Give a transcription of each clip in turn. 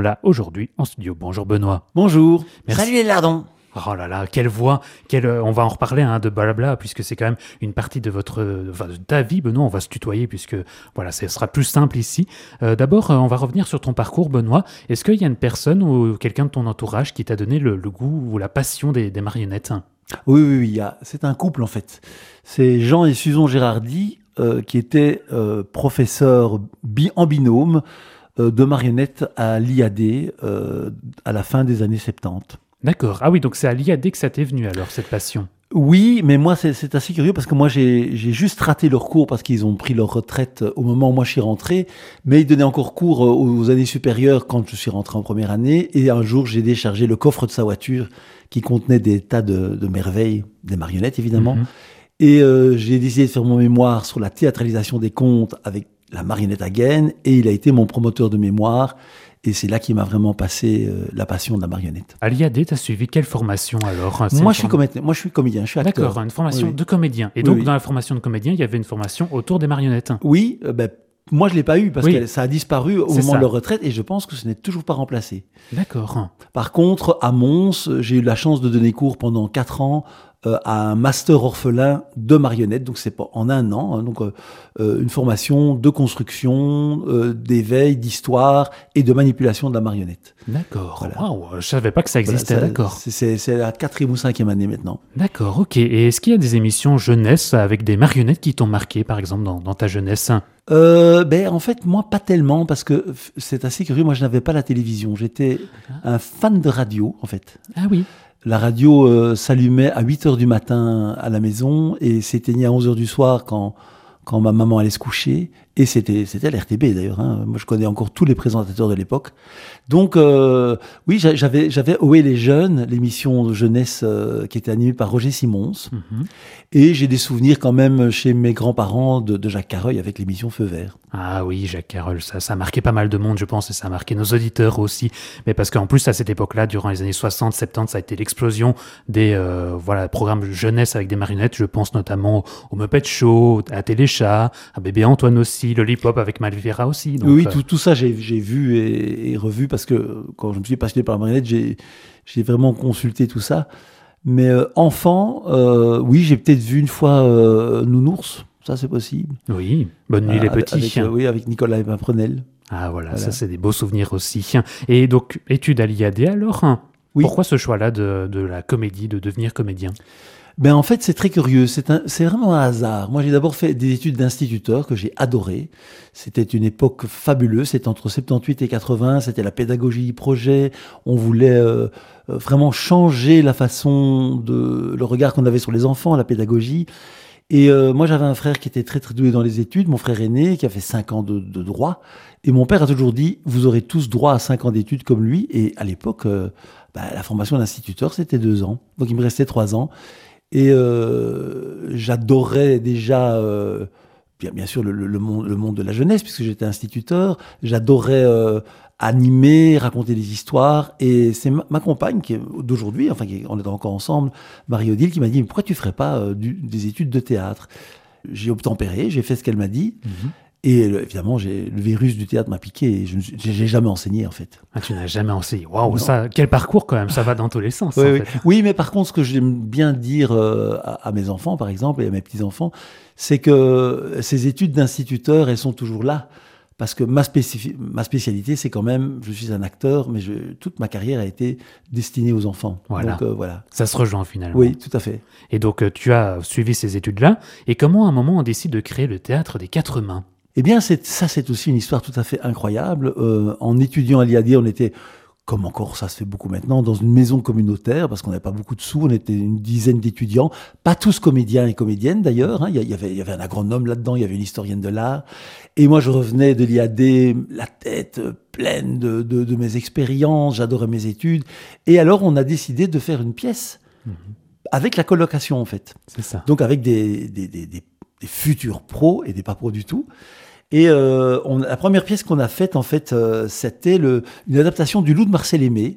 Là, aujourd'hui, en studio. Bonjour Benoît. Bonjour. Merci. Salut les lardons. Oh là là, quelle voix, on va en reparler de blabla, puisque c'est quand même une partie de de ta vie, Benoît. On va se tutoyer, puisque voilà, ce sera plus simple ici. D'abord, on va revenir sur ton parcours, Benoît. Est-ce qu'il y a une personne ou quelqu'un de ton entourage qui t'a donné le goût ou la passion des marionnettes ? Oui, c'est un couple en fait. C'est Jean et Susan Gérardi qui étaient professeurs en binôme de marionnettes à l'IAD à la fin des années 70. D'accord. Ah oui, donc c'est à l'IAD que ça t'est venu alors, cette passion. Oui, mais moi c'est assez curieux parce que moi j'ai juste raté leur cours parce qu'ils ont pris leur retraite au moment où moi je suis rentré, mais ils donnaient encore cours aux années supérieures quand je suis rentré en première année, et un jour j'ai déchargé le coffre de sa voiture qui contenait des tas de merveilles, des marionnettes évidemment, et j'ai décidé de faire mon mémoire sur la théâtralisation des contes avec la marionnette à gaine, et il a été mon promoteur de mémoire. Et c'est là qu'il m'a vraiment passé la passion de la marionnette. À l'IAD, tu as suivi quelle formation alors ? Moi, je suis comédien, je suis acteur. D'accord, une formation de comédien. Et donc, dans la formation de comédien, il y avait une formation autour des marionnettes. Oui, moi, je ne l'ai pas eu parce que ça a disparu au moment de leur retraite, et je pense que ce n'est toujours pas remplacé. D'accord. Par contre, à Mons, j'ai eu la chance de donner cours pendant 4 ans à un master orphelin de marionnettes, donc c'est pas en un an, donc une formation de construction, d'éveil, d'histoire et de manipulation de la marionnette. D'accord. Voilà. Waouh, je savais pas que ça existait. Voilà, d'accord. C'est la 4e ou 5e année maintenant. D'accord, ok. Et est-ce qu'il y a des émissions jeunesse avec des marionnettes qui t'ont marqué, par exemple, dans ta jeunesse ? En fait, moi, pas tellement, parce que c'est assez curieux. Moi, je n'avais pas la télévision. J'étais un fan de radio, en fait. Ah oui. La radio s'allumait à 8h du matin à la maison et s'éteignait à 11h du soir quand ma maman allait se coucher. Et c'était l'RTB d'ailleurs. Moi, je connais encore tous les présentateurs de l'époque. Donc, oui, j'avais Ohé les jeunes, l'émission de jeunesse qui était animée par Roger Simons. Et j'ai des souvenirs quand même chez mes grands-parents de Jacques Carreuil avec l'émission Feu Vert. Ah oui, Jacques Carreuil, ça a marqué pas mal de monde, je pense, et ça a marqué nos auditeurs aussi. Mais parce qu'en plus, à cette époque-là, durant les années 60, 70, ça a été l'explosion des programmes jeunesse avec des marionnettes. Je pense notamment au Muppet Show, à Téléchat, à Bébé Antoine aussi, Lollipop avec Malvera aussi. Donc, oui, tout ça, j'ai vu et revu parce que quand je me suis passionné par la marionnette, j'ai vraiment consulté tout ça. Mais enfant, oui, j'ai peut-être vu une fois Nounours, ça c'est possible. Oui, Bonne nuit les petits. Avec Nicolas et Prenel. Ah voilà, ça c'est des beaux souvenirs aussi. Et donc, études à l'IAD alors ? Oui. Pourquoi ce choix-là de la comédie, de devenir comédien ? En fait, c'est très curieux. C'est vraiment un hasard. Moi, j'ai d'abord fait des études d'instituteur que j'ai adoré. C'était une époque fabuleuse. C'était entre 78 et 80. C'était la pédagogie projet. On voulait vraiment changer la façon le regard qu'on avait sur les enfants, la pédagogie. Et moi, j'avais un frère qui était très, très doué dans les études, mon frère aîné, qui a fait 5 ans de droit. Et mon père a toujours dit, vous aurez tous droit à 5 ans d'études comme lui. Et à l'époque, la formation d'instituteur, c'était 2 ans. Donc, il me restait 3 ans. Et j'adorais déjà, bien sûr, le monde de la jeunesse, puisque j'étais instituteur. J'adorais animer, raconter des histoires. Et c'est ma compagne d'aujourd'hui, on est encore ensemble, Marie-Odile, qui m'a dit, mais pourquoi tu ne ferais pas des études de théâtre ? J'ai obtempéré, j'ai fait ce qu'elle m'a dit. Et évidemment, le virus du théâtre m'a piqué et je n'ai jamais enseigné, en fait. Ah, tu n'as jamais enseigné. Waouh, ça, quel parcours quand même, ça va dans tous les sens. Oui, fait. Oui, mais par contre, ce que j'aime bien dire à mes enfants, par exemple, et à mes petits-enfants, c'est que ces études d'instituteur, elles sont toujours là. Parce que ma spécialité, c'est quand même, je suis un acteur, mais toute ma carrière a été destinée aux enfants. Voilà. Donc, voilà. Ça se rejoint finalement. Oui, tout à fait. Et donc, tu as suivi ces études-là. Et comment, à un moment, on décide de créer le théâtre des 4 mains ? Eh bien, c'est aussi une histoire tout à fait incroyable. En étudiant à l'IAD, on était, comme encore ça se fait beaucoup maintenant, dans une maison communautaire, parce qu'on n'avait pas beaucoup de sous, on était une dizaine d'étudiants, pas tous comédiens et comédiennes d'ailleurs, il y avait un agronome là-dedans, il y avait une historienne de l'art, et moi je revenais de l'IAD, la tête pleine de mes expériences, j'adorais mes études, et alors on a décidé de faire une pièce, avec la colocation en fait. C'est ça. Donc avec des futurs pros et des pas pros du tout. Et la première pièce qu'on a faite, en fait, c'était une adaptation du Loup de Marcel Aimé.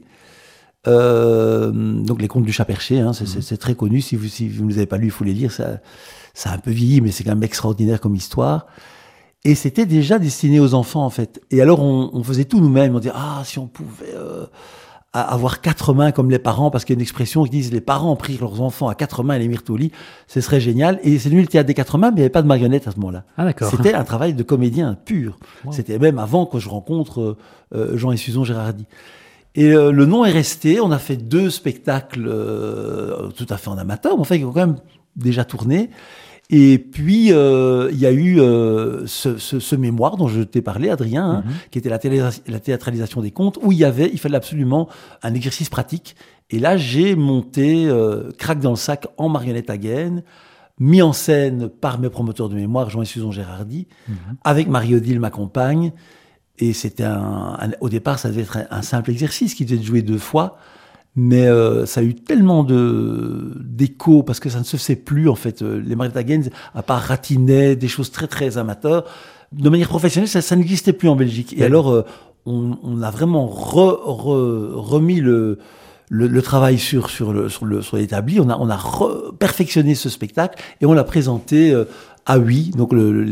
Donc les Contes du Chat Perché, c'est très connu. Si vous ne les avez pas lus, il faut les lire. Ça a un peu vieilli, mais c'est quand même extraordinaire comme histoire. Et c'était déjà destiné aux enfants, en fait. Et alors, on faisait tout nous-mêmes. On disait, si on pouvait avoir 4 mains comme les parents, parce qu'il y a une expression qui dit, les parents prirent leurs enfants à 4 mains et les mirent au lit, ce serait génial. Et c'est devenu le théâtre des 4 mains, mais il n'y avait pas de marionnettes à ce moment-là. Ah, d'accord. C'était un travail de comédien pur. Wow. C'était même avant que je rencontre Jean et Suzon Gérardi. Et le nom est resté. On a fait 2 spectacles tout à fait en amateur, mais enfin, ils ont quand même déjà tourné. Et puis, il y a eu ce mémoire dont je t'ai parlé, Adrien, qui était la théâtralisation des contes, où il fallait absolument un exercice pratique. Et là, j'ai monté Crac dans le sac en marionnette à gaine, mis en scène par mes promoteurs de mémoire, Jean et Suzon Gérardi, avec Marie-Odile, ma compagne. Et c'était au départ, ça devait être un simple exercice qui devait être joué 2 fois. Mais ça a eu tellement d'écho, parce que ça ne se faisait plus, en fait. Les marionnettes à gaine, à part Ratinet, des choses très, très amateurs, de manière professionnelle, ça n'existait plus en Belgique. Et alors, on a vraiment remis le travail sur l'établi. On a perfectionné ce spectacle et on l'a présenté à Huy, donc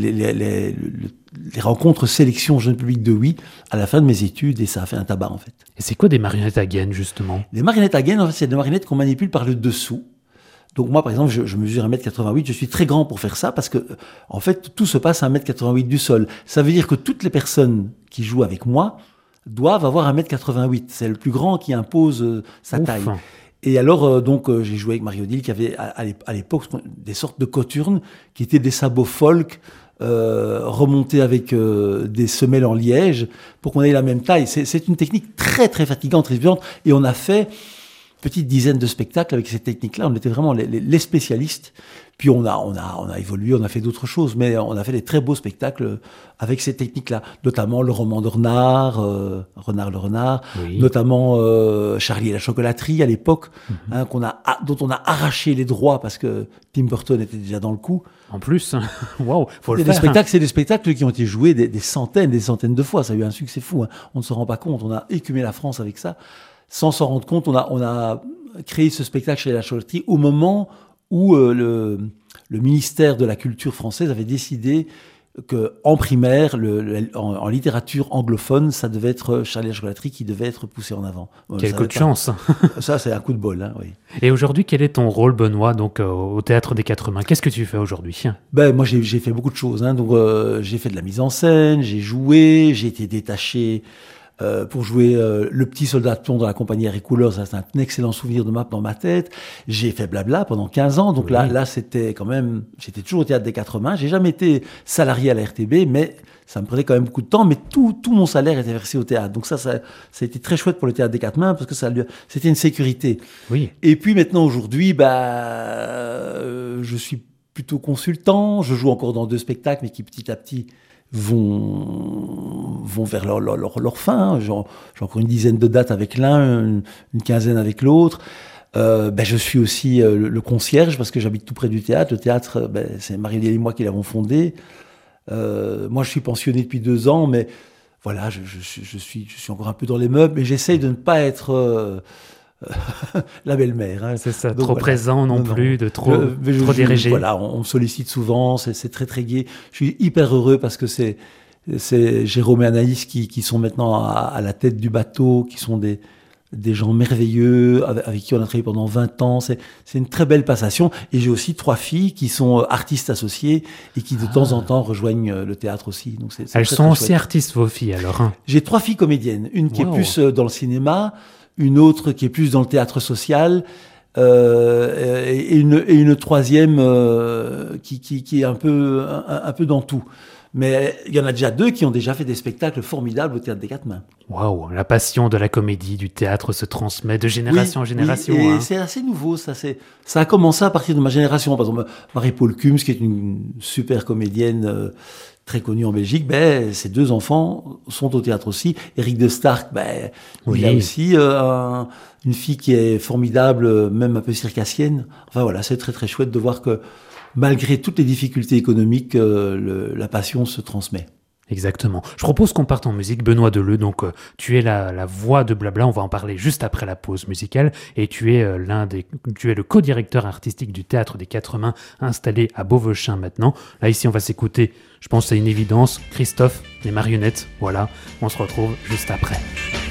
les rencontres sélection jeune public de Huy, à la fin de mes études, et ça a fait un tabac, en fait. Et c'est quoi des marionnettes à gaine, justement? Les marionnettes à gaine, en fait, c'est des marionnettes qu'on manipule par le dessous. Donc moi, par exemple, je mesure 1m88, je suis très grand pour faire ça, parce que, en fait, tout se passe à 1m88 du sol. Ça veut dire que toutes les personnes qui jouent avec moi doivent avoir 1m88. C'est le plus grand qui impose sa taille. Et alors, j'ai joué avec Marie-Odile, qui avait à l'époque des sortes de coturnes, qui étaient des sabots folk, remontés avec des semelles en liège, pour qu'on ait la même taille. C'est une technique très, très fatigante, très violente. Et on a fait petite dizaine de spectacles avec cette technique-là. On était vraiment les spécialistes. Puis on a évolué, on a fait d'autres choses, mais on a fait des très beaux spectacles avec cette technique-là, notamment le roman de Renard, Renard le Renard, oui. Notamment Charlie et la chocolaterie à l'époque, dont on a arraché les droits parce que Tim Burton était déjà dans le coup. En plus, waouh, faut le faire. C'est des spectacles qui ont été joués des centaines de fois. Ça a eu un succès fou. Hein. On ne se rend pas compte. On a écumé la France avec ça, sans s'en rendre compte. On a créé ce spectacle chez la chocolaterie au moment où le ministère de la Culture française avait décidé qu'en primaire, en littérature anglophone, ça devait être Charlie et la chocolaterie qui devait être poussé en avant. Quel coup de chance. Ça, c'est un coup de bol. Hein, oui. Et aujourd'hui, quel est ton rôle, Benoît, donc, au Théâtre des Quatre Mains? Qu'est-ce que tu fais aujourd'hui? Moi, j'ai fait beaucoup de choses. Hein, j'ai fait de la mise en scène, j'ai joué, j'ai été détaché pour jouer le petit soldat de plomb dans la compagnie Harry Couleur. Ça, c'est un excellent souvenir dans ma tête. J'ai fait Blabla pendant 15 ans. Donc là, c'était quand même... J'étais toujours au Théâtre des Quatre Mains. J'ai jamais été salarié à la RTB, mais ça me prenait quand même beaucoup de temps. Mais tout mon salaire était versé au théâtre. Donc ça a été très chouette pour le Théâtre des Quatre Mains parce que c'était une sécurité. Oui. Et puis maintenant, aujourd'hui, je suis plutôt consultant. Je joue encore dans 2 spectacles, mais qui petit à petit vont vers leur fin. J'ai encore une dizaine de dates avec l'un, une quinzaine avec l'autre. Je suis aussi le concierge parce que j'habite tout près du théâtre. Le théâtre, c'est Marie-Odile et moi qui l'avons fondé. Moi, je suis pensionné depuis 2 ans, mais voilà, je suis encore un peu dans les meubles, mais j'essaye de ne pas être la belle-mère. Hein. C'est ça, donc, trop présent non plus, de trop dirigé. Voilà, on me sollicite souvent, c'est très très gai. Je suis hyper heureux parce que c'est Jérôme et Anaïs qui sont maintenant à la tête du bateau, qui sont des gens merveilleux, avec qui on a travaillé pendant 20 ans. C'est une très belle passation. Et j'ai aussi 3 filles qui sont artistes associées et qui de temps en temps rejoignent le théâtre aussi. Donc elles sont aussi artistes, vos filles, alors hein. J'ai 3 filles comédiennes. Une qui est plus dans le cinéma, une autre qui est plus dans le théâtre social, et une troisième qui est un peu dans tout. Mais il y en a déjà 2 qui ont déjà fait des spectacles formidables au Théâtre des Quatre Mains. Waouh, la passion de la comédie, du théâtre se transmet de génération en génération. Oui, et c'est assez nouveau, ça a commencé à partir de ma génération. Par exemple, Marie-Paul Kums, qui est une super comédienne très connue en Belgique, ses 2 enfants sont au théâtre aussi. Éric de Starck, il a aussi une fille qui est formidable, même un peu circassienne. Enfin voilà, c'est très très chouette de voir que malgré toutes les difficultés économiques, la passion se transmet. Exactement. Je propose qu'on parte en musique. Benoît Deleu, donc tu es la voix de Blabla, on va en parler juste après la pause musicale, et tu es tu es le co-directeur artistique du Théâtre des Quatre Mains installé à Beauvechain maintenant. Là ici on va s'écouter, je pense que c'est une évidence, Christophe, les marionnettes, voilà, on se retrouve juste après.